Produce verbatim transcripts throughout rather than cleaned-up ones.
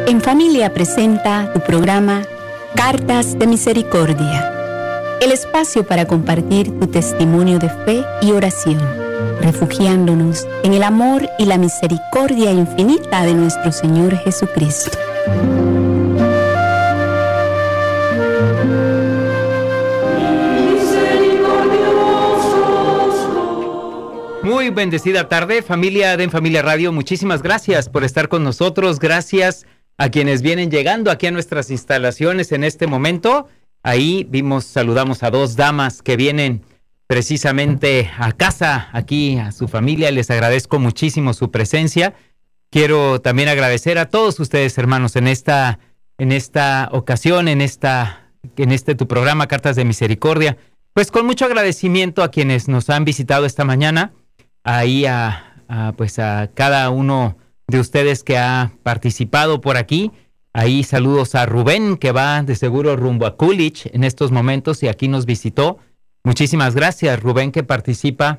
En Familia presenta tu programa Cartas de Misericordia, el espacio para compartir tu testimonio de fe y oración, refugiándonos en el amor y la misericordia infinita de nuestro Señor Jesucristo. Muy bendecida tarde, familia de En Familia Radio. Muchísimas gracias por estar con nosotros. Gracias a quienes vienen llegando aquí a nuestras instalaciones en este momento. Ahí vimos, saludamos a dos damas que vienen precisamente a casa, aquí a su familia. Les agradezco muchísimo su presencia. Quiero también agradecer a todos ustedes, hermanos, en esta, en esta ocasión, en esta, en este tu programa Cartas de Misericordia. Pues con mucho agradecimiento a quienes nos han visitado esta mañana. Ahí a, a pues a cada uno de ustedes que ha participado por aquí. Ahí saludos a Rubén, que va de seguro rumbo a Coolidge en estos momentos y aquí nos visitó. Muchísimas gracias, Rubén, que participa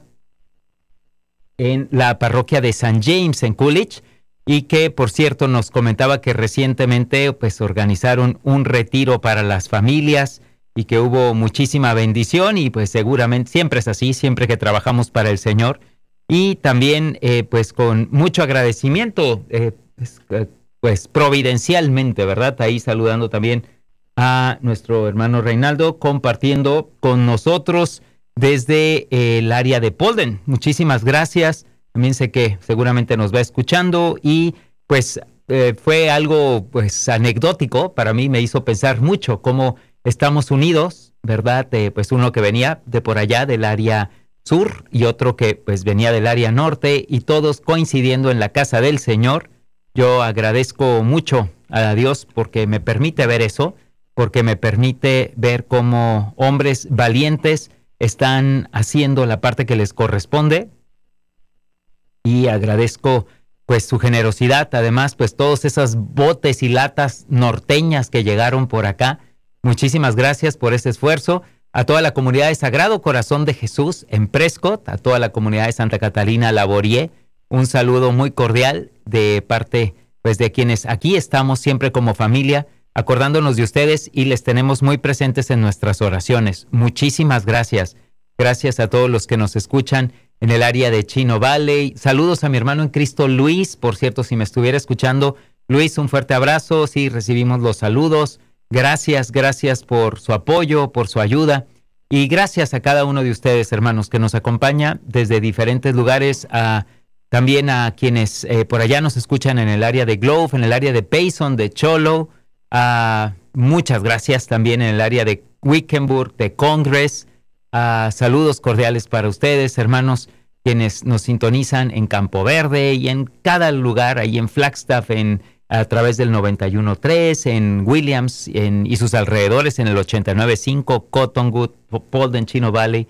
en la parroquia de Saint James en Coolidge y que, por cierto, nos comentaba que recientemente pues organizaron un retiro para las familias y que hubo muchísima bendición y pues seguramente siempre es así, siempre que trabajamos para el Señor. Y también, eh, pues, con mucho agradecimiento, eh, pues, eh, pues, providencialmente, ¿verdad? Ahí saludando también a nuestro hermano Reinaldo, compartiendo con nosotros desde eh, el área de Polden. Muchísimas gracias. También sé que seguramente nos va escuchando y, pues, eh, fue algo, pues, anecdótico. Para mí me hizo pensar mucho cómo estamos unidos, ¿verdad? Eh, pues, uno que venía de por allá, del área sur, y otro que pues venía del área norte, y todos coincidiendo en la casa del Señor. Yo agradezco mucho a Dios porque me permite ver eso, porque me permite ver cómo hombres valientes están haciendo la parte que les corresponde, y agradezco pues su generosidad. Además, pues todos esos botes y latas norteñas que llegaron por acá, muchísimas gracias por ese esfuerzo. A toda la comunidad de Sagrado Corazón de Jesús en Prescott, a toda la comunidad de Santa Catalina Laborie, un saludo muy cordial de parte pues de quienes aquí estamos siempre como familia, acordándonos de ustedes y les tenemos muy presentes en nuestras oraciones. Muchísimas gracias. Gracias a todos los que nos escuchan en el área de Chino Valley. Saludos a mi hermano en Cristo Luis, por cierto, si me estuviera escuchando, Luis, un fuerte abrazo. Sí, recibimos los saludos. Gracias, gracias por su apoyo, por su ayuda, y gracias a cada uno de ustedes, hermanos, que nos acompaña desde diferentes lugares, a, también a quienes eh, por allá nos escuchan en el área de Globe, en el área de Payson, de Cholo, a, muchas gracias también en el área de Wickenburg, de Congress. A, saludos cordiales para ustedes, hermanos, quienes nos sintonizan en Campo Verde y en cada lugar, ahí en Flagstaff, en a través del noventa y uno punto tres, en Williams en, y sus alrededores en el ochenta y nueve punto cinco, Cottonwood, Polden, Chino Valley,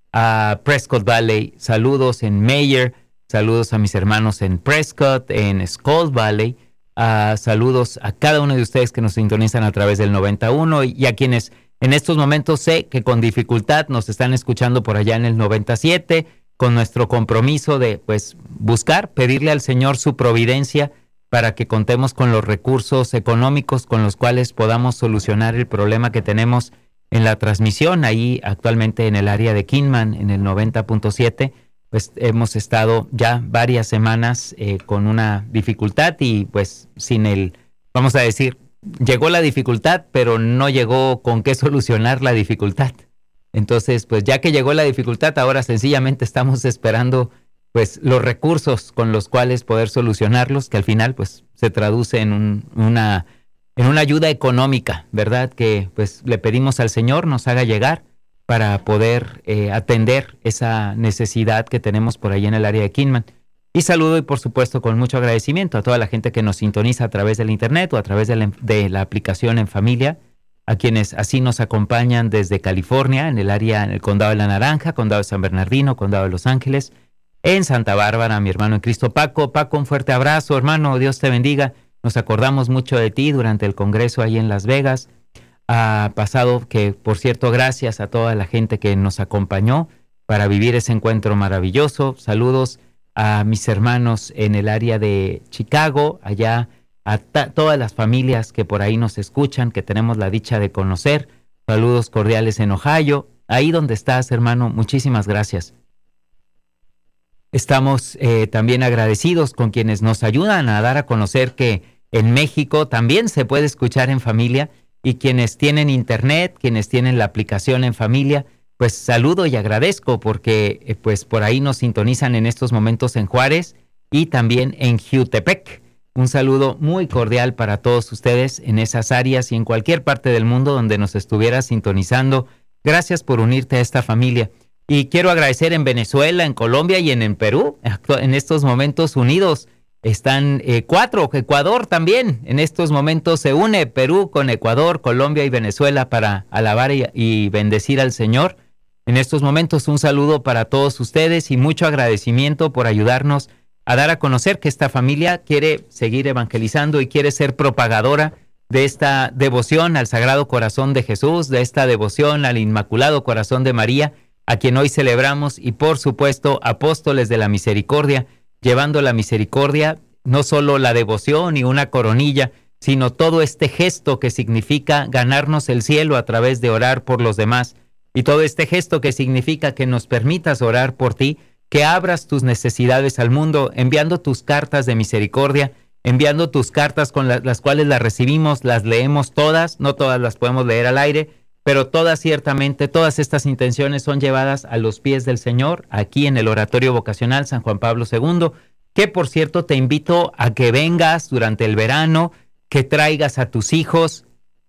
a Prescott Valley. Saludos en Mayer, saludos a mis hermanos en Prescott, en Skull Valley, a saludos a cada uno de ustedes que nos sintonizan a través del noventa y uno y a quienes en estos momentos sé que con dificultad nos están escuchando por allá en el noventa y siete, con nuestro compromiso de pues buscar, pedirle al Señor su providencia para que contemos con los recursos económicos con los cuales podamos solucionar el problema que tenemos en la transmisión. Ahí actualmente en el área de Kingman, en el noventa punto siete, pues hemos estado ya varias semanas eh, con una dificultad y pues sin el, vamos a decir, llegó la dificultad, pero no llegó con qué solucionar la dificultad. Entonces, pues ya que llegó la dificultad, ahora sencillamente estamos esperando pues los recursos con los cuales poder solucionarlos, que al final pues se traduce en un, una en una ayuda económica, ¿verdad? Que pues le pedimos al Señor nos haga llegar para poder eh, atender esa necesidad que tenemos por ahí en el área de Kingman. Y saludo y por supuesto con mucho agradecimiento a toda la gente que nos sintoniza a través del internet o a través de la, de la aplicación En Familia, a quienes así nos acompañan desde California, en el área, en el condado de La Naranja, condado de San Bernardino, condado de Los Ángeles, en Santa Bárbara, mi hermano en Cristo Paco. Paco, un fuerte abrazo, hermano, Dios te bendiga. Nos acordamos mucho de ti durante el congreso ahí en Las Vegas. Ha pasado que, por cierto, gracias a toda la gente que nos acompañó para vivir ese encuentro maravilloso. Saludos a mis hermanos en el área de Chicago, allá a ta- todas las familias que por ahí nos escuchan, que tenemos la dicha de conocer. Saludos cordiales en Ohio. Ahí donde estás, hermano, muchísimas gracias. Estamos eh, también agradecidos con quienes nos ayudan a dar a conocer que en México también se puede escuchar en familia, y quienes tienen internet, quienes tienen la aplicación en familia, pues saludo y agradezco porque eh, pues por ahí nos sintonizan en estos momentos en Juárez y también en Jiutepec. Un saludo muy cordial para todos ustedes en esas áreas y en cualquier parte del mundo donde nos estuviera sintonizando. Gracias por unirte a esta familia. Y quiero agradecer en Venezuela, en Colombia y en, en Perú, en estos momentos unidos. Están eh, cuatro, Ecuador también. En estos momentos se une Perú con Ecuador, Colombia y Venezuela para alabar y, y bendecir al Señor. En estos momentos un saludo para todos ustedes y mucho agradecimiento por ayudarnos a dar a conocer que esta familia quiere seguir evangelizando y quiere ser propagadora de esta devoción al Sagrado Corazón de Jesús, de esta devoción al Inmaculado Corazón de María, a quien hoy celebramos, y por supuesto, apóstoles de la misericordia, llevando la misericordia, no solo la devoción y una coronilla, sino todo este gesto que significa ganarnos el cielo a través de orar por los demás, y todo este gesto que significa que nos permitas orar por ti, que abras tus necesidades al mundo, enviando tus cartas de misericordia, enviando tus cartas con la, las cuales las recibimos, las leemos todas, no todas las podemos leer al aire, pero todas ciertamente, todas estas intenciones son llevadas a los pies del Señor, aquí en el Oratorio Vocacional San Juan Pablo segundo, que por cierto te invito a que vengas durante el verano, que traigas a tus hijos.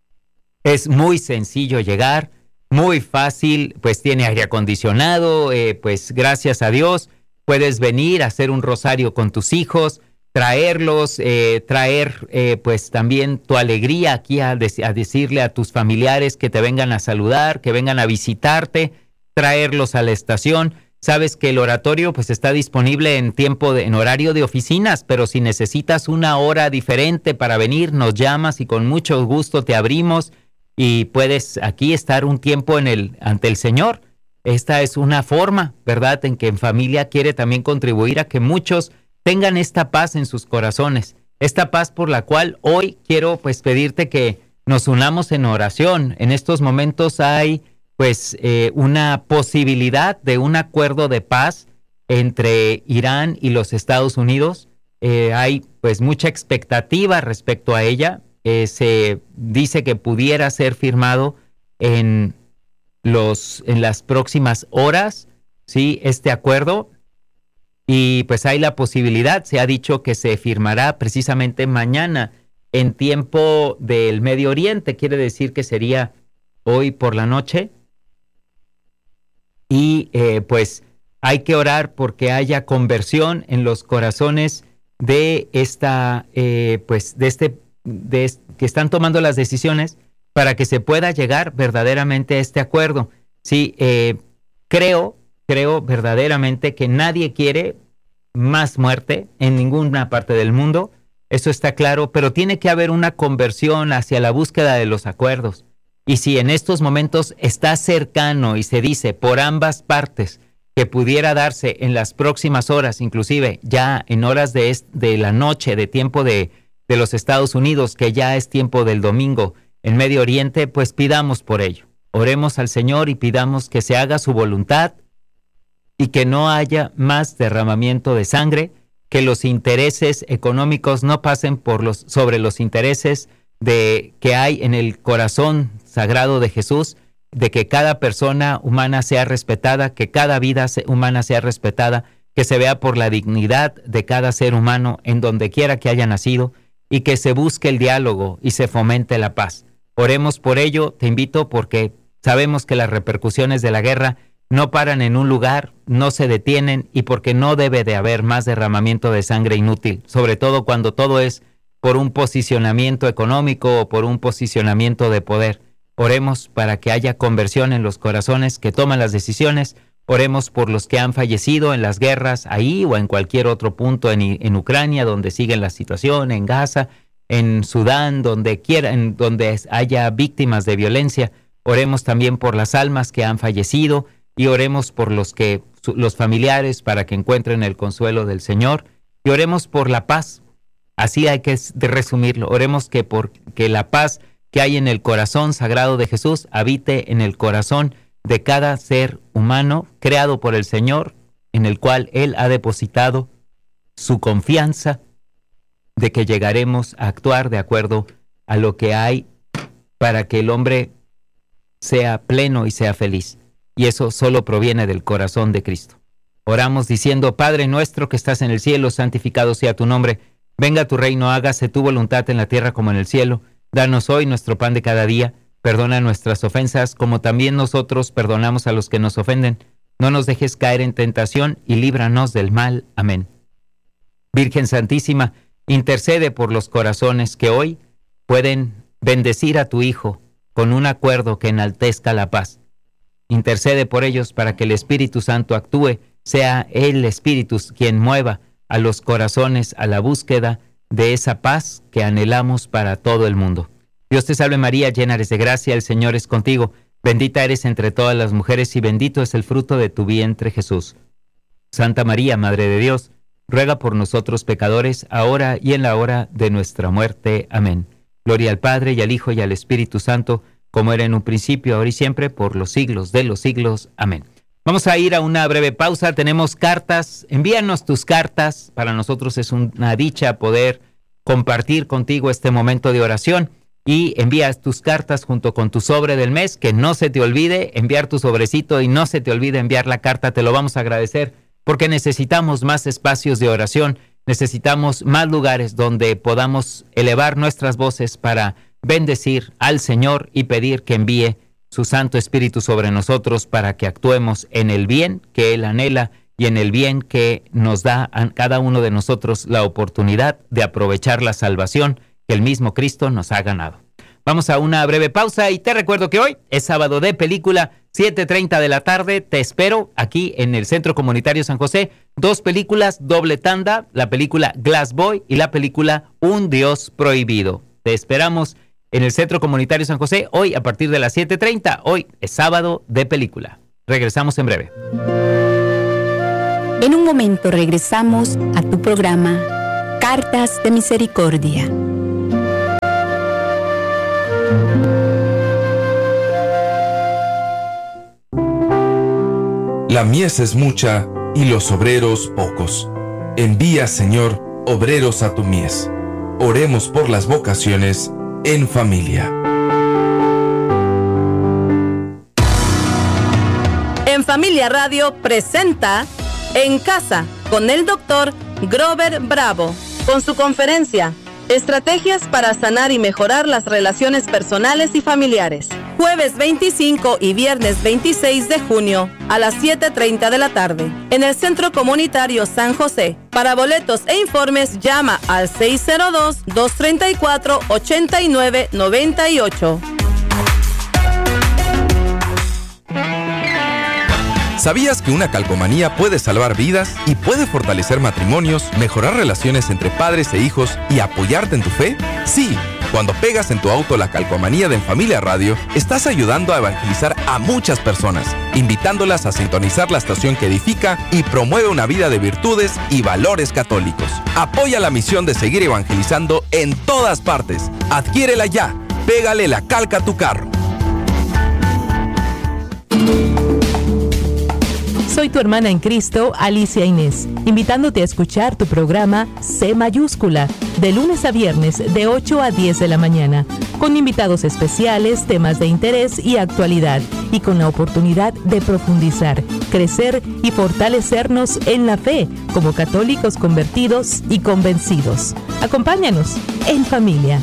Es muy sencillo llegar, muy fácil, pues tiene aire acondicionado, eh, pues gracias a Dios puedes venir a hacer un rosario con tus hijos, traerlos, eh, traer eh, pues también tu alegría aquí a, de- a decirle a tus familiares que te vengan a saludar, que vengan a visitarte, traerlos a la estación. Sabes que el oratorio pues está disponible en tiempo de, en horario de oficinas, pero si necesitas una hora diferente para venir, nos llamas y con mucho gusto te abrimos y puedes aquí estar un tiempo en el, ante el Señor. Esta es una forma, ¿verdad?, en que en familia quiere también contribuir a que muchos tengan esta paz en sus corazones, esta paz por la cual hoy quiero pues pedirte que nos unamos en oración. En estos momentos hay pues eh, una posibilidad de un acuerdo de paz entre Irán y los Estados Unidos. Eh, hay pues mucha expectativa respecto a ella. Eh, se dice que pudiera ser firmado en, los, en las próximas horas, ¿sí?, este acuerdo. Y pues hay la posibilidad, se ha dicho que se firmará precisamente mañana en tiempo del Medio Oriente, quiere decir que sería hoy por la noche. Y eh, pues hay que orar porque haya conversión en los corazones de esta, eh, pues de este, de este, que están tomando las decisiones para que se pueda llegar verdaderamente a este acuerdo. Sí, eh, creo Creo verdaderamente que nadie quiere más muerte en ninguna parte del mundo, eso está claro, pero tiene que haber una conversión hacia la búsqueda de los acuerdos. Y si en estos momentos está cercano y se dice por ambas partes que pudiera darse en las próximas horas, inclusive ya en horas de, est- de la noche, de tiempo de, de los Estados Unidos, que ya es tiempo del domingo en Medio Oriente, pues pidamos por ello. Oremos al Señor y pidamos que se haga su voluntad, y que no haya más derramamiento de sangre, que los intereses económicos no pasen por los, sobre los intereses de, que hay en el corazón sagrado de Jesús, de que cada persona humana sea respetada, que cada vida humana sea respetada, que se vea por la dignidad de cada ser humano en donde quiera que haya nacido, y que se busque el diálogo y se fomente la paz. Oremos por ello, te invito, porque sabemos que las repercusiones de la guerra no paran en un lugar, no se detienen, y porque no debe de haber más derramamiento de sangre inútil, sobre todo cuando todo es por un posicionamiento económico o por un posicionamiento de poder. Oremos para que haya conversión en los corazones que toman las decisiones. Oremos por los que han fallecido en las guerras ahí o en cualquier otro punto en, en Ucrania, donde sigue la situación, en Gaza, en Sudán, donde quiera, en donde haya víctimas de violencia. Oremos también por las almas que han fallecido, y oremos por los que los familiares para que encuentren el consuelo del Señor, y oremos por la paz, Así hay que resumirlo. Oremos que por que la paz que hay en el corazón sagrado de Jesús habite en el corazón de cada ser humano creado por el Señor, en el cual Él ha depositado su confianza de que llegaremos a actuar de acuerdo a lo que hay para que el hombre sea pleno y sea feliz. Y eso solo proviene del corazón de Cristo. Oramos diciendo: Padre nuestro que estás en el cielo, santificado sea tu nombre. Venga tu reino, hágase tu voluntad en la tierra como en el cielo. Danos hoy nuestro pan de cada día. Perdona nuestras ofensas, como también nosotros perdonamos a los que nos ofenden. No nos dejes caer en tentación y líbranos del mal. Amén. Virgen Santísima, intercede por los corazones que hoy pueden bendecir a tu Hijo con un acuerdo que enaltezca la paz. Intercede por ellos para que el Espíritu Santo actúe, sea el Espíritu quien mueva a los corazones a la búsqueda de esa paz que anhelamos para todo el mundo. Dios te salve María, llena eres de gracia, el Señor es contigo. Bendita eres entre todas las mujeres y bendito es el fruto de tu vientre Jesús. Santa María, Madre de Dios, ruega por nosotros pecadores, ahora y en la hora de nuestra muerte. Amén. Gloria al Padre, y al Hijo, y al Espíritu Santo, como era en un principio, ahora y siempre, por los siglos de los siglos. Amén. Vamos a ir a una breve pausa. Tenemos cartas. Envíanos tus cartas. Para nosotros es una dicha poder compartir contigo este momento de oración. Y envías tus cartas junto con tu sobre del mes. Que no se te olvide enviar tu sobrecito y no se te olvide enviar la carta. Te lo vamos a agradecer porque necesitamos más espacios de oración. Necesitamos más lugares donde podamos elevar nuestras voces para bendecir al Señor y pedir que envíe su Santo Espíritu sobre nosotros para que actuemos en el bien que Él anhela y en el bien que nos da a cada uno de nosotros la oportunidad de aprovechar la salvación que el mismo Cristo nos ha ganado. Vamos a una breve pausa y te recuerdo que hoy es sábado de película, siete treinta de la tarde. Te espero aquí en el Centro Comunitario San José. Dos películas, doble tanda, la película Glass Boy y la película Un Dios Prohibido. Te esperamos en el Centro Comunitario San José hoy a partir de las siete treinta. Hoy es sábado de película. Regresamos en breve. En un momento regresamos a tu programa Cartas de Misericordia. La mies es mucha y los obreros pocos. Envía, Señor, obreros a tu mies. Oremos por las vocaciones en familia. En Familia Radio presenta En Casa con el doctor Grover Bravo, con su conferencia Estrategias para sanar y mejorar las relaciones personales y familiares. Jueves veinticinco y viernes veintiséis de junio a las siete treinta de la tarde en el Centro Comunitario San José. Para boletos e informes llama al seis cero dos, dos tres cuatro, ocho nueve nueve ocho. ¿Sabías que una calcomanía puede salvar vidas y puede fortalecer matrimonios, mejorar relaciones entre padres e hijos y apoyarte en tu fe? Sí, cuando pegas en tu auto la calcomanía de En Familia Radio, estás ayudando a evangelizar a muchas personas, invitándolas a sintonizar la estación que edifica y promueve una vida de virtudes y valores católicos. Apoya la misión de seguir evangelizando en todas partes. Adquiérela ya. Pégale la calca a tu carro. Soy tu hermana en Cristo, Alicia Inés, invitándote a escuchar tu programa C Mayúscula, de lunes a viernes de ocho a diez de la mañana, con invitados especiales, temas de interés y actualidad, y con la oportunidad de profundizar, crecer y fortalecernos en la fe, como católicos convertidos y convencidos. Acompáñanos en familia.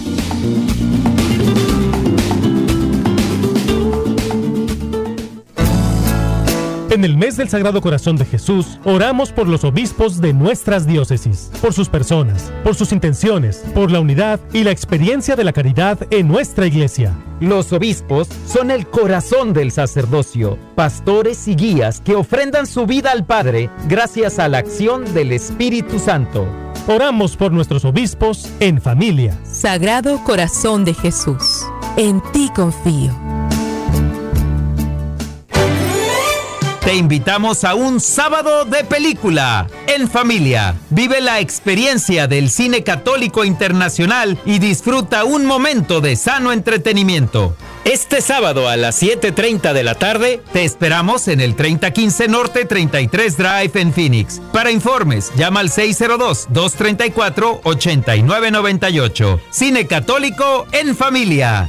En el mes del Sagrado Corazón de Jesús, oramos por los obispos de nuestras diócesis, por sus personas, por sus intenciones, por la unidad y la experiencia de la caridad en nuestra iglesia. Los obispos son el corazón del sacerdocio, pastores y guías que ofrendan su vida al Padre gracias a la acción del Espíritu Santo. Oramos por nuestros obispos en familia. Sagrado Corazón de Jesús, en ti confío. te invitamos a un sábado de película en familia. Vive la experiencia del cine católico internacional y disfruta un momento de sano entretenimiento. Este sábado a las siete treinta de la tarde te esperamos en el treinta quince Norte treinta y tres Drive en Phoenix. Para informes, llama al seis cero dos, dos tres cuatro, ocho nueve nueve ocho. Cine católico en familia.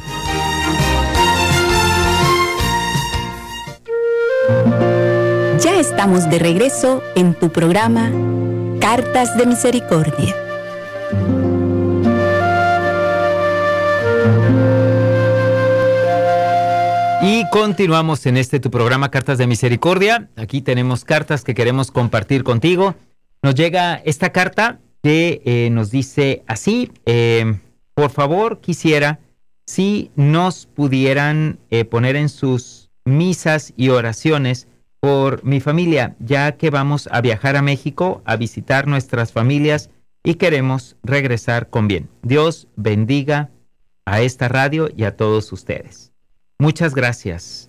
Ya estamos de regreso en tu programa Cartas de Misericordia. Y continuamos en este tu programa Cartas de Misericordia. Aquí tenemos cartas que queremos compartir contigo. Nos llega esta carta que eh, nos dice así, eh, por favor quisiera si nos pudieran eh, poner en sus misas y oraciones por mi familia, ya que vamos a viajar a México a visitar nuestras familias y queremos regresar con bien. Dios bendiga a esta radio y a todos ustedes. Muchas gracias.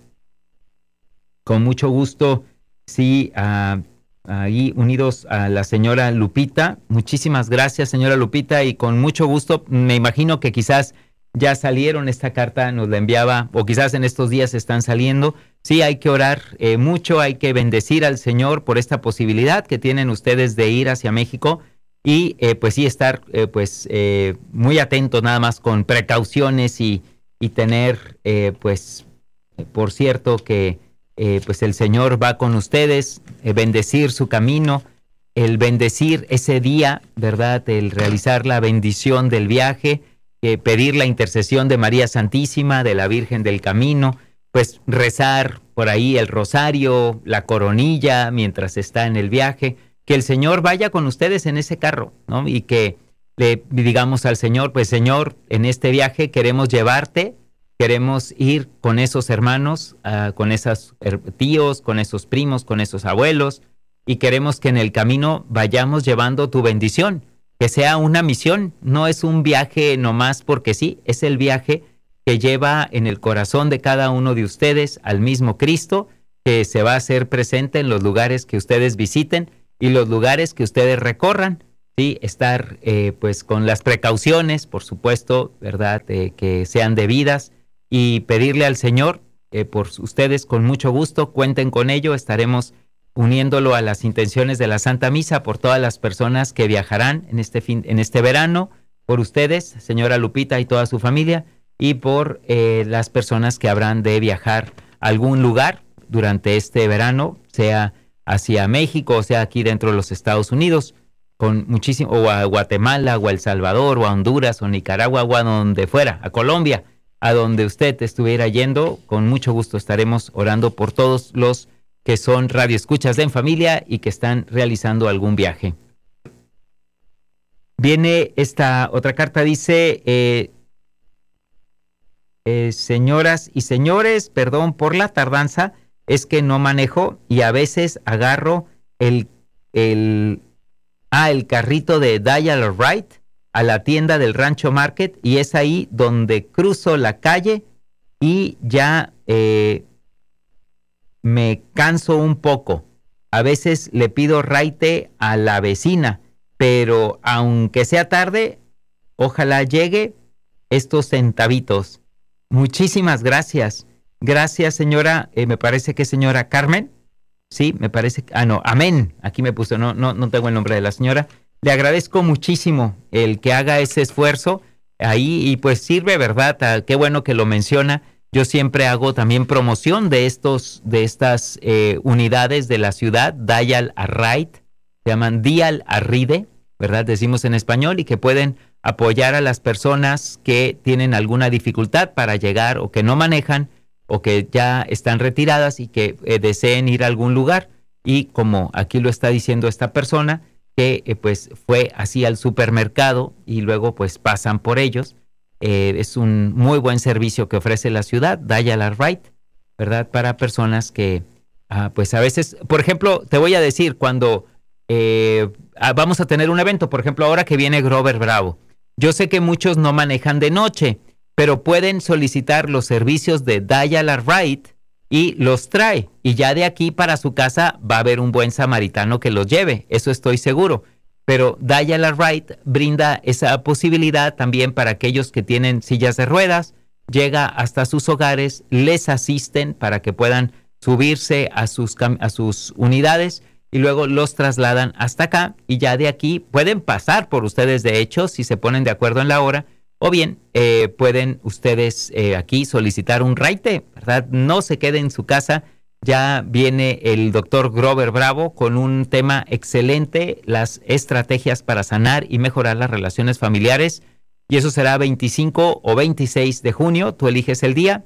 Con mucho gusto, sí, uh, ahí unidos a la señora Lupita. Muchísimas gracias, señora Lupita, y con mucho gusto, me imagino que quizás ya salieron, esta carta nos la enviaba, o quizás en estos días están saliendo. Sí, hay que orar eh, mucho, hay que bendecir al Señor por esta posibilidad que tienen ustedes de ir hacia México y eh, pues sí estar eh, pues eh, muy atentos nada más con precauciones y, y tener eh, pues por cierto que eh, pues el Señor va con ustedes, eh, bendecir su camino, el bendecir ese día, ¿verdad? El realizar la bendición del viaje, eh, pedir la intercesión de María Santísima, de la Virgen del Camino, pues rezar por ahí el rosario, la coronilla mientras está en el viaje, que el Señor vaya con ustedes en ese carro, ¿no? Y que le digamos al Señor, pues Señor, en este viaje queremos llevarte, queremos ir con esos hermanos, uh, con esos tíos, con esos primos, con esos abuelos, y queremos que en el camino vayamos llevando tu bendición, que sea una misión, no es un viaje nomás porque sí, es el viaje que lleva en el corazón de cada uno de ustedes al mismo Cristo, que se va a hacer presente en los lugares que ustedes visiten y los lugares que ustedes recorran, ¿sí? Estar eh, pues con las precauciones, por supuesto, ¿verdad? Eh, que sean debidas y pedirle al Señor eh, por ustedes con mucho gusto, cuenten con ello, estaremos uniéndolo a las intenciones de la Santa Misa por todas las personas que viajarán en este, fin, en este verano, por ustedes, señora Lupita y toda su familia, y por eh, las personas que habrán de viajar a algún lugar durante este verano, sea hacia México o sea aquí dentro de los Estados Unidos, con muchísimo, o a Guatemala, o a El Salvador, o a Honduras, o Nicaragua, o a donde fuera, a Colombia, a donde usted estuviera yendo, con mucho gusto estaremos orando por todos los que son radioescuchas de En Familia y que están realizando algún viaje. Viene esta otra carta, dice... Eh, Eh, señoras y señores, perdón por la tardanza, es que no manejo y a veces agarro el, el, ah, el carrito de Dial Right a la tienda del Rancho Market y es ahí donde cruzo la calle y ya eh, me canso un poco. A veces le pido raite a la vecina, pero aunque sea tarde, ojalá llegue estos centavitos. Muchísimas gracias. Gracias, señora, eh, me parece que señora Carmen. Sí, me parece, ah, no, amén. Aquí me puso, no, no, no tengo el nombre de la señora. Le agradezco muchísimo el que haga ese esfuerzo ahí y pues sirve, ¿verdad? Ah, qué bueno que lo menciona. Yo siempre hago también promoción de estos, de estas eh, unidades de la ciudad, Dial a Ride, se llaman Dial a Ride, ¿verdad? Decimos en español, y que pueden apoyar a las personas que tienen alguna dificultad para llegar o que no manejan o que ya están retiradas y que eh, deseen ir a algún lugar. Y como aquí lo está diciendo esta persona, que eh, pues fue así al supermercado y luego pues pasan por ellos. Eh, es un muy buen servicio que ofrece la ciudad, Dial a Ride, ¿verdad? Para personas que ah, pues a veces, por ejemplo, te voy a decir, cuando eh, vamos a tener un evento, por ejemplo, ahora que viene Grover Bravo, yo sé que muchos no manejan de noche, pero pueden solicitar los servicios de Dial a Ride y los trae. Y ya de aquí para su casa va a haber un buen samaritano que los lleve, eso estoy seguro. Pero Dial a Ride brinda esa posibilidad también para aquellos que tienen sillas de ruedas, llega hasta sus hogares, les asisten para que puedan subirse a sus, a sus unidades y luego los trasladan hasta acá y ya de aquí pueden pasar por ustedes, de hecho, si se ponen de acuerdo en la hora, o bien eh, pueden ustedes eh, aquí solicitar un raite, ¿verdad? No se queden en su casa. Ya viene el doctor Grover Bravo con un tema excelente, las estrategias para sanar y mejorar las relaciones familiares. Y eso será veinticinco o veintiséis de junio, tú eliges el día.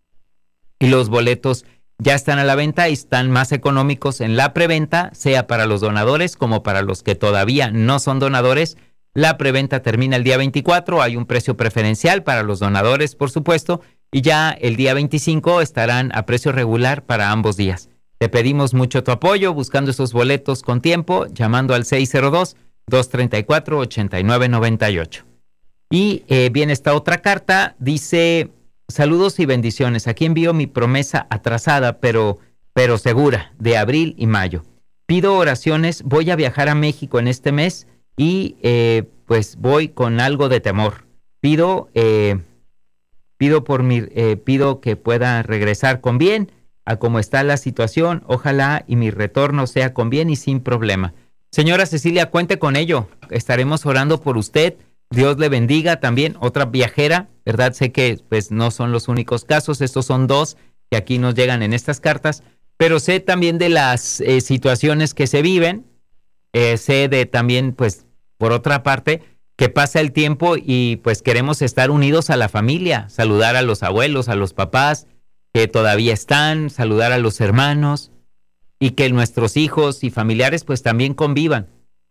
Y los boletos ya están a la venta y están más económicos en la preventa, sea para los donadores como para los que todavía no son donadores. La preventa termina el día veinticuatro, hay un precio preferencial para los donadores, por supuesto, y ya el día veinticinco estarán a precio regular para ambos días. Te pedimos mucho tu apoyo buscando esos boletos con tiempo, llamando al seis cero dos, dos tres cuatro, ocho nueve nueve ocho. Y eh, viene esta otra carta, dice: saludos y bendiciones, aquí envío mi promesa atrasada, pero, pero segura, de abril y mayo. Pido oraciones, voy a viajar a México en este mes y eh, pues voy con algo de temor. Pido... Eh, Pido por mi, eh, pido que pueda regresar con bien a cómo está la situación. Ojalá y mi retorno sea con bien y sin problema. Señora Cecilia, cuente con ello. Estaremos orando por usted. Dios le bendiga también. Otra viajera, ¿verdad? Sé que pues no son los únicos casos. Estos son dos que aquí nos llegan en estas cartas. Pero sé también de las eh, situaciones que se viven. Eh, sé de también, pues, por otra parte, que pasa el tiempo y pues queremos estar unidos a la familia, saludar a los abuelos, a los papás que todavía están, saludar a los hermanos y que nuestros hijos y familiares pues también convivan.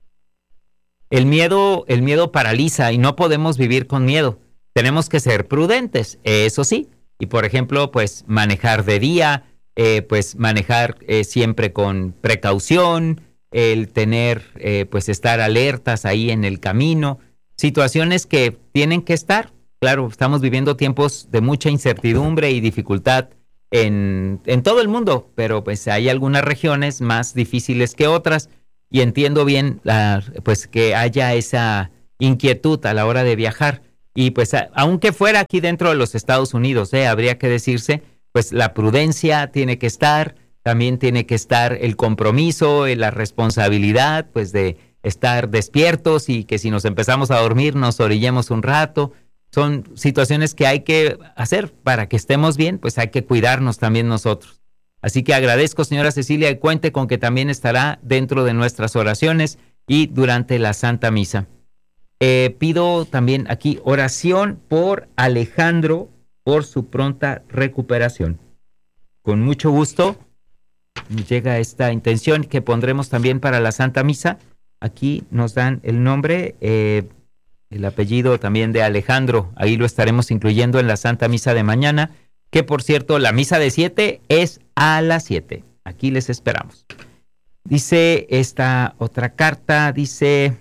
El miedo, el miedo paraliza y no podemos vivir con miedo. Tenemos que ser prudentes, eso sí, y por ejemplo pues manejar de día, eh, pues manejar eh, siempre con precaución, el tener eh, pues estar alertas ahí en el camino. Situaciones que tienen que estar, claro, estamos viviendo tiempos de mucha incertidumbre y dificultad en, en todo el mundo, pero pues hay algunas regiones más difíciles que otras y entiendo bien la, pues que haya esa inquietud a la hora de viajar y pues a, aunque fuera aquí dentro de los Estados Unidos, eh, habría que decirse, pues la prudencia tiene que estar, también tiene que estar el compromiso, la responsabilidad, pues de estar despiertos y que si nos empezamos a dormir nos orillemos un rato. Son situaciones que hay que hacer para que estemos bien, pues hay que cuidarnos también nosotros. Así que agradezco, señora Cecilia, y cuente con que también estará dentro de nuestras oraciones y durante la Santa Misa. Eh, pido también aquí oración por Alejandro, por su pronta recuperación. Con mucho gusto nos llega esta intención que pondremos también para la Santa Misa. Aquí nos dan el nombre, eh, el apellido también de Alejandro. Ahí lo estaremos incluyendo en la Santa Misa de mañana, que por cierto, la misa de siete es a las siete. Aquí les esperamos. Dice esta otra carta, dice...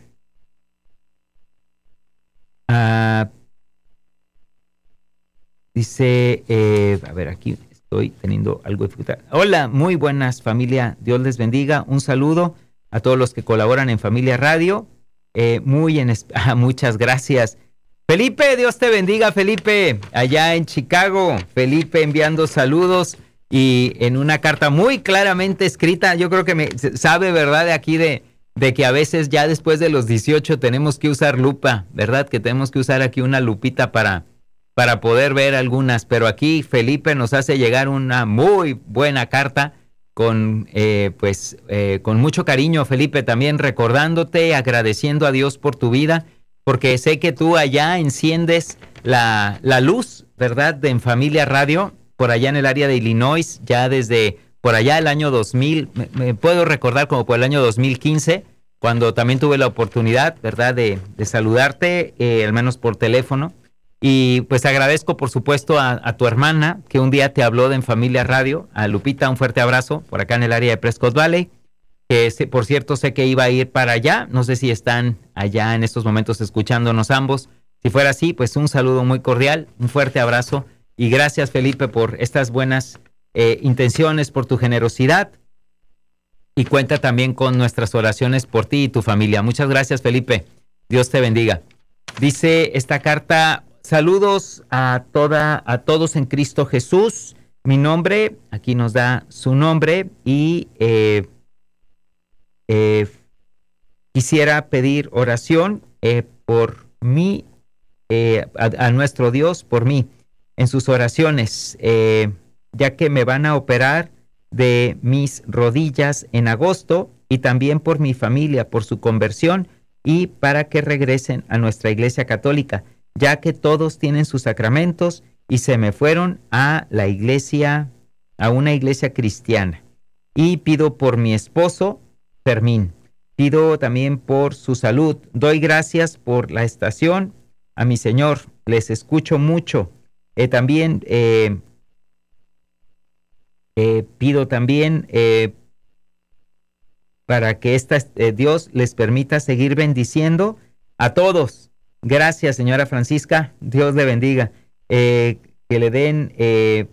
Uh, dice, eh, a ver, aquí estoy teniendo algo de dificultad. Hola, muy buenas familia, Dios les bendiga. Un saludo a todos los que colaboran en Familia Radio. Eh, muy en ah, muchas gracias. Felipe, Dios te bendiga, Felipe, allá en Chicago. Felipe enviando saludos y en una carta muy claramente escrita. Yo creo que me sabe, ¿verdad? De aquí de, de que a veces ya después de los dieciocho tenemos que usar lupa, ¿verdad? Que tenemos que usar aquí una lupita para, para poder ver algunas. Pero aquí Felipe nos hace llegar una muy buena carta con eh, pues eh, con mucho cariño, Felipe, también recordándote, agradeciendo a Dios por tu vida, porque sé que tú allá enciendes la, la luz, ¿verdad?, de En Familia Radio, por allá en el área de Illinois, ya desde por allá el año dos mil, me, me puedo recordar como por el año dos mil quince, cuando también tuve la oportunidad, ¿verdad?, de, de saludarte, eh, al menos por teléfono. Y pues agradezco, por supuesto, a, a tu hermana, que un día te habló de En Familia Radio, a Lupita, un fuerte abrazo, por acá en el área de Prescott Valley, que por cierto sé que iba a ir para allá, no sé si están allá en estos momentos escuchándonos ambos. Si fuera así, pues un saludo muy cordial, un fuerte abrazo, y gracias, Felipe, por estas buenas eh, intenciones, por tu generosidad. Y cuenta también con nuestras oraciones por ti y tu familia. Muchas gracias, Felipe. Dios te bendiga. Dice esta carta: saludos a toda, a todos en Cristo Jesús. Mi nombre, aquí nos da su nombre y eh, eh, quisiera pedir oración eh, por mí, eh, a, a nuestro Dios, por mí, en sus oraciones, eh, ya que me van a operar de mis rodillas en agosto, y también por mi familia, por su conversión y para que regresen a nuestra iglesia católica, ya que todos tienen sus sacramentos y se me fueron a la iglesia, a una iglesia cristiana. Y pido por mi esposo, Fermín. Pido también por su salud. Doy gracias por la estación, a mi Señor. Les escucho mucho. Eh, también eh, eh, pido también eh, para que esta, eh, Dios les permita seguir bendiciendo a todos. Gracias, señora Francisca. Dios le bendiga. Eh, que le den, eh,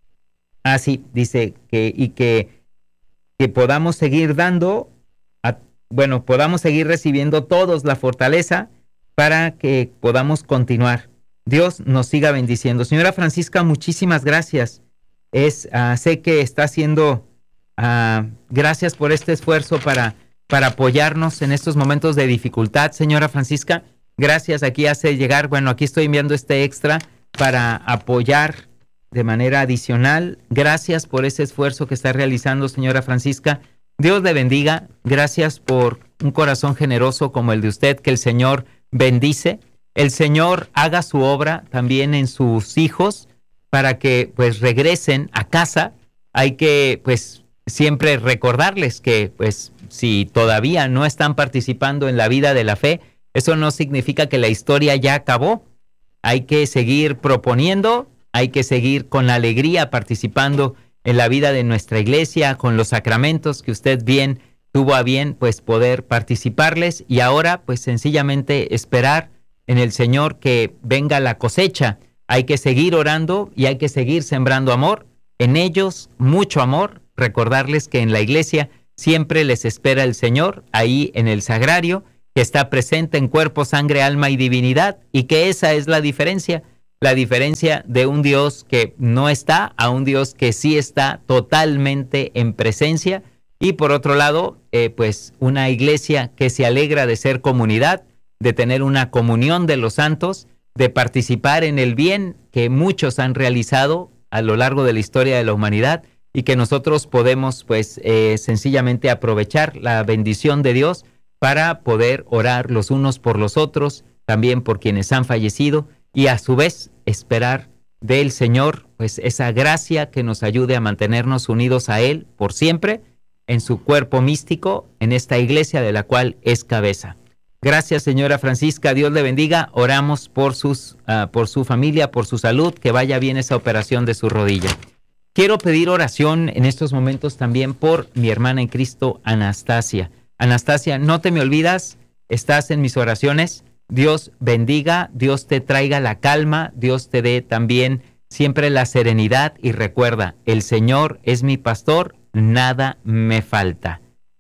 ah, sí, dice que, y que, que podamos seguir dando, a, bueno, podamos seguir recibiendo todos la fortaleza para que podamos continuar. Dios nos siga bendiciendo. Señora Francisca, muchísimas gracias. Es, uh, sé que está haciendo, uh, gracias por este esfuerzo para, para apoyarnos en estos momentos de dificultad, señora Francisca. Gracias, aquí hace llegar, bueno, aquí estoy enviando este extra para apoyar de manera adicional. Gracias por ese esfuerzo que está realizando, señora Francisca. Dios le bendiga. Gracias por un corazón generoso como el de usted, que el Señor bendice. El Señor haga su obra también en sus hijos para que pues regresen a casa. Hay que pues siempre recordarles que pues si todavía no están participando en la vida de la fe, eso no significa que la historia ya acabó. Hay que seguir proponiendo, hay que seguir con alegría participando en la vida de nuestra iglesia, con los sacramentos que usted bien tuvo a bien pues poder participarles, y ahora pues sencillamente esperar en el Señor que venga la cosecha. Hay que seguir orando y hay que seguir sembrando amor, en ellos mucho amor. Recordarles que en la iglesia siempre les espera el Señor, ahí en el sagrario, que está presente en cuerpo, sangre, alma y divinidad, y que esa es la diferencia, la diferencia de un Dios que no está a un Dios que sí está totalmente en presencia. Y por otro lado, eh, pues una iglesia que se alegra de ser comunidad, de tener una comunión de los santos, de participar en el bien que muchos han realizado a lo largo de la historia de la humanidad, y que nosotros podemos pues eh, sencillamente aprovechar la bendición de Dios para poder orar los unos por los otros, también por quienes han fallecido, y a su vez esperar del Señor pues esa gracia que nos ayude a mantenernos unidos a Él por siempre, en su cuerpo místico, en esta iglesia de la cual es cabeza. Gracias, señora Francisca, Dios le bendiga. Oramos por, sus, uh, por su familia, por su salud, que vaya bien esa operación de su rodilla. Quiero pedir oración en estos momentos también por mi hermana en Cristo, Anastasia. Anastasia, no te me olvidas, estás en mis oraciones. Dios bendiga, Dios te traiga la calma, Dios te dé también siempre la serenidad, y recuerda, el Señor es mi pastor, nada me falta.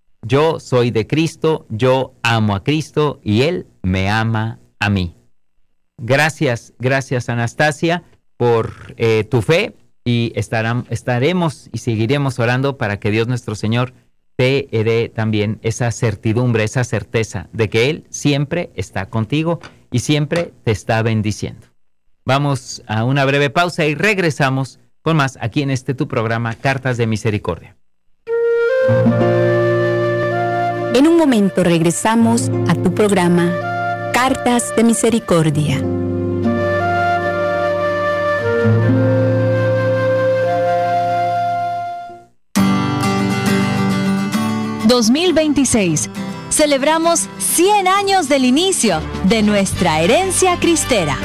Yo soy de Cristo, yo amo a Cristo y Él me ama a mí. Gracias, gracias Anastasia por eh, tu fe, y estarán, estaremos y seguiremos orando para que Dios nuestro Señor te dé también esa certidumbre, esa certeza de que Él siempre está contigo y siempre te está bendiciendo. Vamos a una breve pausa y regresamos con más aquí en este tu programa Cartas de Misericordia. En un momento regresamos a tu programa Cartas de Misericordia. dos mil veintiséis. Celebramos cien años del inicio de nuestra herencia cristera.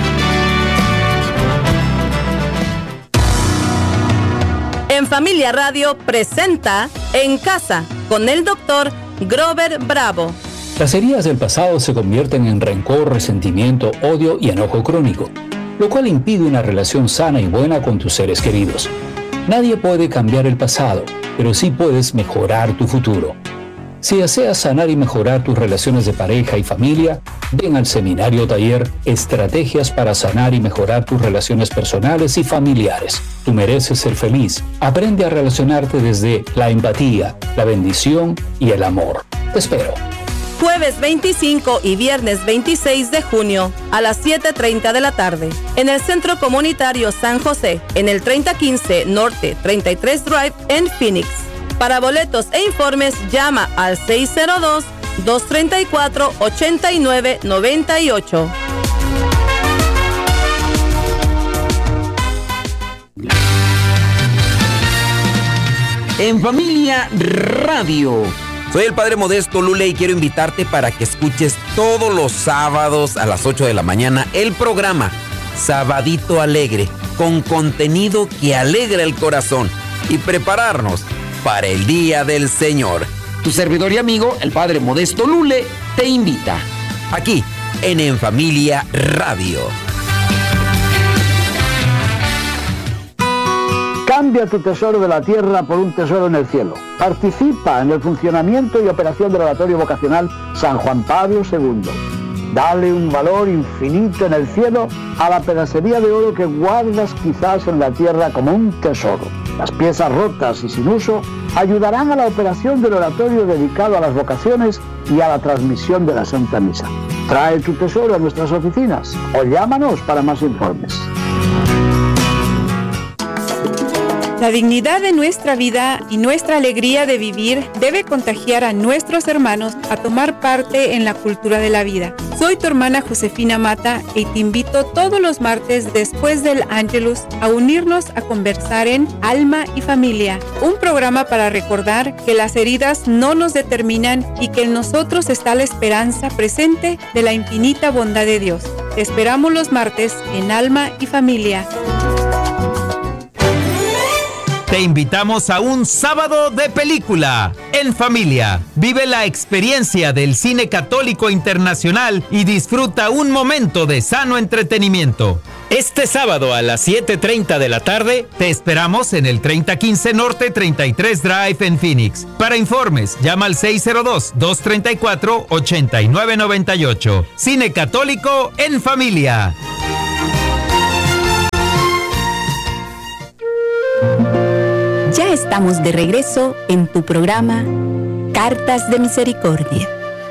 En Familia Radio presenta En Casa con el doctor Grover Bravo. Las heridas del pasado se convierten en rencor, resentimiento, odio y enojo crónico, lo cual impide una relación sana y buena con tus seres queridos. Nadie puede cambiar el pasado, pero sí puedes mejorar tu futuro. Si deseas sanar y mejorar tus relaciones de pareja y familia, ven al seminario taller Estrategias para sanar y mejorar tus relaciones personales y familiares. Tú mereces ser feliz. Aprende a relacionarte desde la empatía, la bendición y el amor. Te espero. Jueves veinticinco y viernes veintiséis de junio a las siete treinta de la tarde en el Centro Comunitario San José, en el treinta quince Norte treinta y tres Drive en Phoenix. Para boletos e informes, llama al seis cero dos, dos tres cuatro, ocho nueve nueve ocho. En Familia Radio. Soy el Padre Modesto Lule y quiero invitarte para que escuches todos los sábados a las ocho de la mañana el programa Sabadito Alegre, con contenido que alegra el corazón y prepararnos para el Día del Señor. Tu servidor y amigo, el Padre Modesto Lule, te invita aquí en En Familia Radio. Cambia tu tesoro de la tierra por un tesoro en el cielo. Participa en el funcionamiento y operación del Oratorio Vocacional San Juan Pablo segundo. Dale un valor infinito en el cielo a la pedacería de oro que guardas quizás en la tierra como un tesoro. Las piezas rotas y sin uso ayudarán a la operación del oratorio dedicado a las vocaciones y a la transmisión de la Santa Misa. Trae tu tesoro a nuestras oficinas o llámanos para más informes. La dignidad de nuestra vida y nuestra alegría de vivir debe contagiar a nuestros hermanos a tomar parte en la cultura de la vida. Soy tu hermana Josefina Mata y te invito todos los martes después del Ángelus a unirnos a conversar en Alma y Familia, un programa para recordar que las heridas no nos determinan y que en nosotros está la esperanza presente de la infinita bondad de Dios. Te esperamos los martes en Alma y Familia. Te invitamos a un sábado de película en familia. Vive la experiencia del cine católico internacional y disfruta un momento de sano entretenimiento. Este sábado a las siete treinta de la tarde te esperamos en el treinta quince Norte treinta y tres Drive en Phoenix. Para informes, llama al seis cero dos, dos tres cuatro, ocho nueve nueve ocho. Cine católico en familia. Ya estamos de regreso en tu programa Cartas de Misericordia.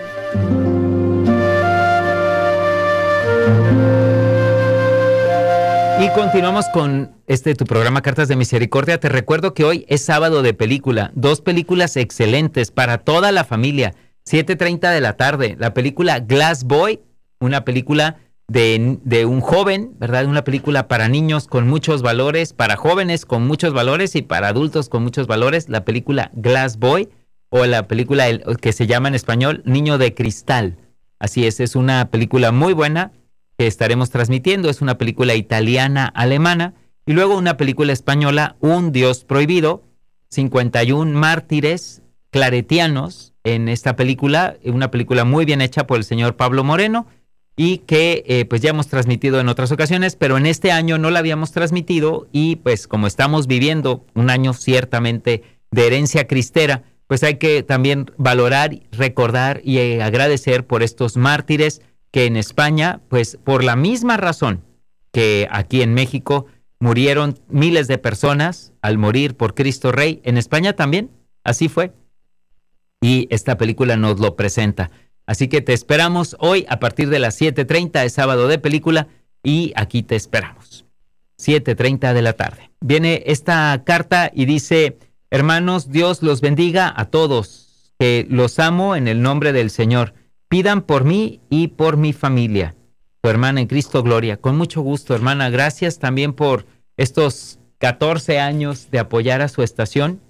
Y continuamos con este tu programa Cartas de Misericordia. Te recuerdo que hoy es sábado de película. Dos películas excelentes para toda la familia. siete treinta de la tarde. La película Glass Boy, una película de, de un joven, ¿verdad? Una película para niños con muchos valores, para jóvenes con muchos valores y para adultos con muchos valores. La película Glass Boy, o la película el, que se llama en español Niño de Cristal. Así es, es una película muy buena que estaremos transmitiendo. Es una película italiana-alemana. Y luego una película española, Un Dios Prohibido, cincuenta y un mártires claretianos en esta película, una película muy bien hecha por el señor Pablo Moreno, y que eh, pues ya hemos transmitido en otras ocasiones, pero en este año no la habíamos transmitido, y pues como estamos viviendo un año ciertamente de herencia cristera, pues hay que también valorar, recordar y eh, agradecer por estos mártires que en España, pues por la misma razón que aquí en México murieron miles de personas al morir por Cristo Rey, en España también, así fue. Y esta película nos lo presenta. Así que te esperamos hoy a partir de las siete treinta, es sábado de película, y aquí te esperamos. siete treinta de la tarde. Viene esta carta y dice: hermanos, Dios los bendiga a todos, que los amo en el nombre del Señor. Pidan por mí y por mi familia. Tu hermana en Cristo, Gloria. Con mucho gusto, hermana. Gracias también por estos catorce años de apoyar a su estación.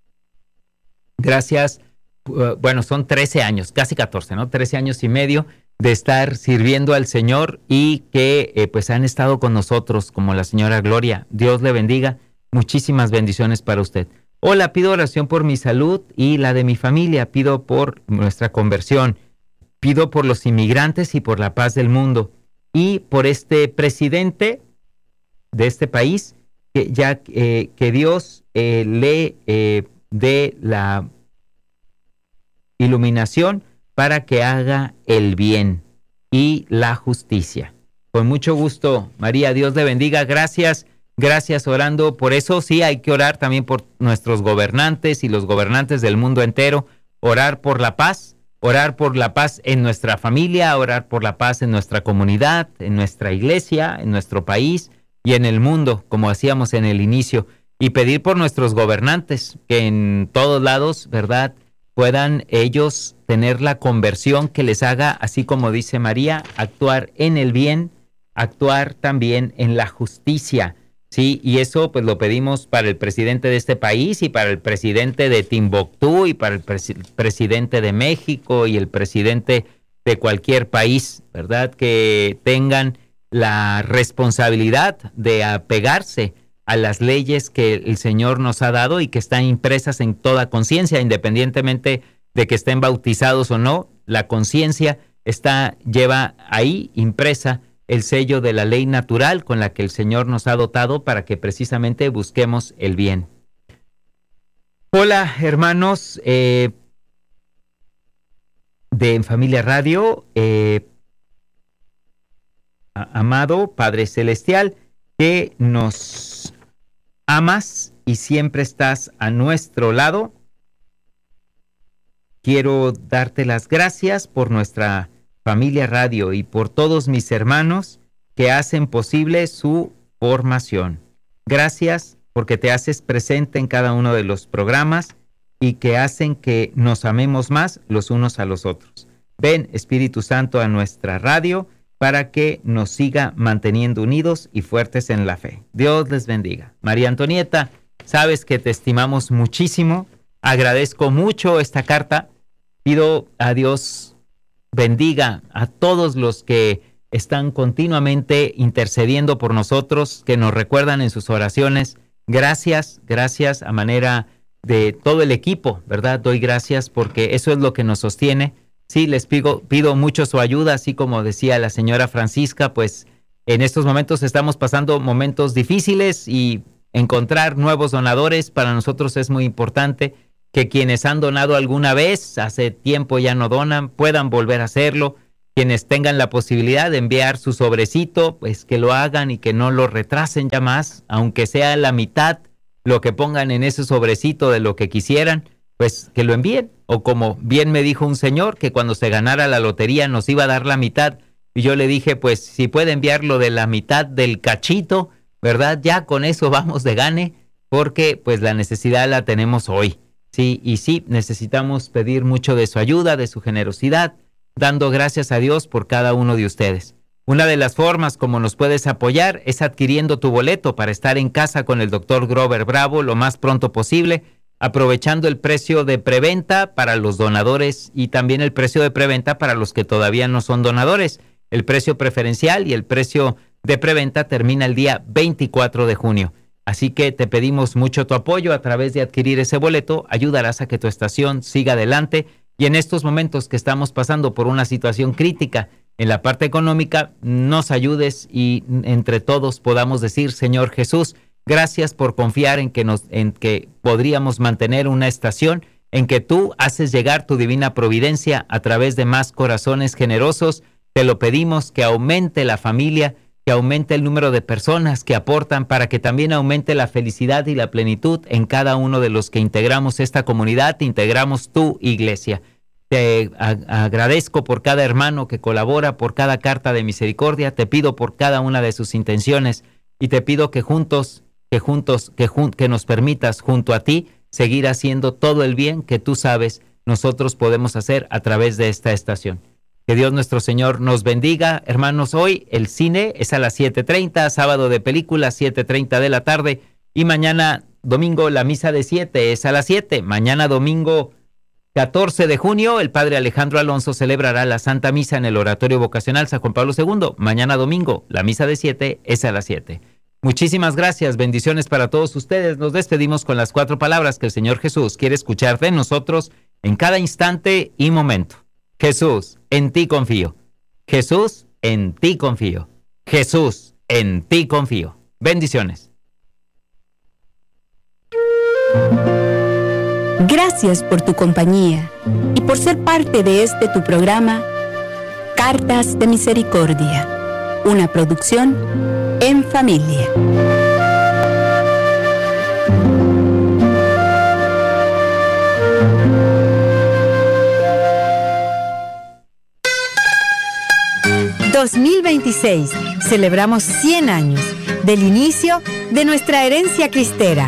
Gracias. Uh, bueno, son trece años, casi catorce, ¿no? trece años y medio de estar sirviendo al Señor, y que eh, pues han estado con nosotros, como la señora Gloria. Dios le bendiga. Muchísimas bendiciones para usted. Hola, pido oración por mi salud y la de mi familia. Pido por nuestra conversión. Pido por los inmigrantes y por la paz del mundo. Y por este presidente de este país, que ya eh, que Dios eh, le eh, dé la iluminación para que haga el bien y la justicia. Con mucho gusto, María, Dios le bendiga. Gracias, gracias orando. Por eso sí hay que orar también por nuestros gobernantes y los gobernantes del mundo entero. Orar por la paz, orar por la paz en nuestra familia, orar por la paz en nuestra comunidad, en nuestra iglesia, en nuestro país y en el mundo, como hacíamos en el inicio. Y pedir por nuestros gobernantes, que en todos lados, ¿verdad?, puedan ellos tener la conversión que les haga, así como dice María, actuar en el bien, actuar también en la justicia, ¿sí? Y eso pues lo pedimos para el presidente de este país y para el presidente de Timbuktu y para el pres- presidente de México y el presidente de cualquier país, ¿verdad? Que tengan la responsabilidad de apegarse a las leyes que el Señor nos ha dado y que están impresas en toda conciencia, independientemente de que estén bautizados o no. La conciencia está, lleva ahí impresa el sello de la ley natural con la que el Señor nos ha dotado para que precisamente busquemos el bien. Hola, hermanos eh, de En Familia Radio, eh, amado Padre Celestial, que nos amas y siempre estás a nuestro lado. Quiero darte las gracias por nuestra Familia Radio y por todos mis hermanos que hacen posible su formación. Gracias porque te haces presente en cada uno de los programas y que hacen que nos amemos más los unos a los otros. Ven, Espíritu Santo, a nuestra radio para que nos siga manteniendo unidos y fuertes en la fe. Dios les bendiga. María Antonieta, sabes que te estimamos muchísimo. Agradezco mucho esta carta. Pido a Dios bendiga a todos los que están continuamente intercediendo por nosotros, que nos recuerdan en sus oraciones. Gracias, gracias a manera de todo el equipo, ¿verdad? Doy gracias porque eso es lo que nos sostiene. Sí, les pido, pido mucho su ayuda, así como decía la señora Francisca, pues en estos momentos estamos pasando momentos difíciles y encontrar nuevos donadores para nosotros es muy importante. Que quienes han donado alguna vez, hace tiempo ya no donan, puedan volver a hacerlo. Quienes tengan la posibilidad de enviar su sobrecito, pues que lo hagan y que no lo retrasen ya más, aunque sea la mitad lo que pongan en ese sobrecito de lo que quisieran, pues que lo envíen. O como bien me dijo un señor que cuando se ganara la lotería nos iba a dar la mitad, y yo le dije, pues si puede enviarlo de la mitad del cachito, ¿verdad? Ya con eso vamos de gane, porque pues la necesidad la tenemos hoy. Sí, y sí, necesitamos pedir mucho de su ayuda, de su generosidad, dando gracias a Dios por cada uno de ustedes. Una de las formas como nos puedes apoyar es adquiriendo tu boleto para estar en casa con el doctor Grover Bravo lo más pronto posible, aprovechando el precio de preventa para los donadores y también el precio de preventa para los que todavía no son donadores. El precio preferencial y el precio de preventa termina el día veinticuatro de junio. Así que te pedimos mucho tu apoyo a través de adquirir ese boleto. Ayudarás a que tu estación siga adelante y en estos momentos que estamos pasando por una situación crítica en la parte económica, nos ayudes y entre todos podamos decir, Señor Jesús, gracias por confiar en que, nos, en que podríamos mantener una estación, en que tú haces llegar tu divina providencia a través de más corazones generosos. Te lo pedimos que aumente la familia, que aumente el número de personas que aportan para que también aumente la felicidad y la plenitud en cada uno de los que integramos esta comunidad, integramos tu iglesia. Te agradezco por cada hermano que colabora, por cada carta de misericordia, te pido por cada una de sus intenciones y te pido que juntos, que juntos, que, jun- que nos permitas junto a ti seguir haciendo todo el bien que tú sabes nosotros podemos hacer a través de esta estación. Que Dios nuestro Señor nos bendiga. Hermanos, hoy el cine es a las siete treinta, sábado de películas, siete treinta de la tarde. Y mañana domingo la misa de siete es a las siete. Mañana domingo catorce de junio, el padre Alejandro Alonso celebrará la Santa Misa en el Oratorio Vocacional San Juan Pablo segundo. Mañana domingo la misa de siete es a las siete. Muchísimas gracias, bendiciones para todos ustedes. Nos despedimos con las cuatro palabras que el Señor Jesús quiere escuchar de nosotros en cada instante y momento. Jesús, en ti confío. Jesús, en ti confío. Jesús, en ti confío. Bendiciones. Gracias por tu compañía y por ser parte de este tu programa, Cartas de Misericordia, una producción en familia. dos mil veintiséis, celebramos cien años del inicio de nuestra herencia cristera.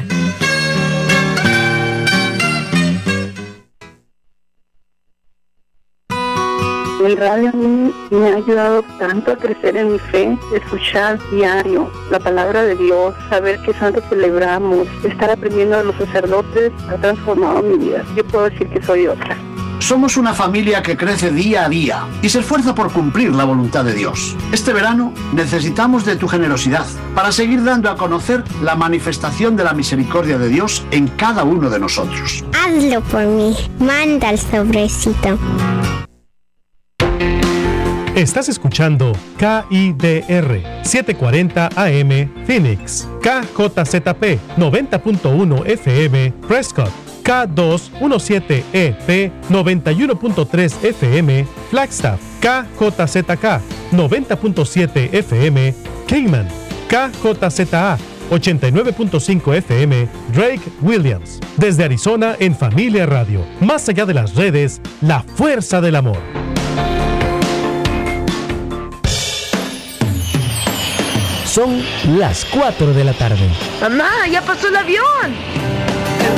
El radio a mí me ha ayudado tanto a crecer en mi fe, escuchar diario la palabra de Dios, saber qué santo celebramos, estar aprendiendo de los sacerdotes, ha transformado mi vida. Yo puedo decir que soy otra. Somos una familia que crece día a día y se esfuerza por cumplir la voluntad de Dios. Este verano necesitamos de tu generosidad para seguir dando a conocer la manifestación de la misericordia de Dios en cada uno de nosotros. Hazlo por mí. Manda el sobrecito. Estás escuchando K I D R setecientos cuarenta A M Phoenix, K J Z P noventa punto uno F M Prescott, K doscientos diecisiete E P noventa y uno punto tres F M Flagstaff, K J Z K noventa punto siete F M Kingman, K J Z A ochenta y nueve punto cinco F M Drake Williams. Desde Arizona en Familia Radio, más allá de las redes, la fuerza del amor. Son las cuatro de la tarde. ¡Mamá, ya pasó el avión!